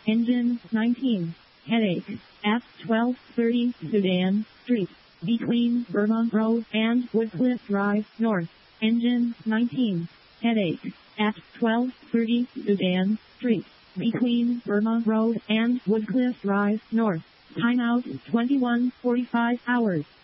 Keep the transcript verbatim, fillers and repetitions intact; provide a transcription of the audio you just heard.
Engine nineteen. Headache. At twelve thirty Sudan Street. Between Vermont Road and Woodcliff Drive North. Engine nineteen. Headache. At twelve thirty Sudan Street. Between Vermont Road and Woodcliff Drive North. Timeout twenty-one forty-five hours.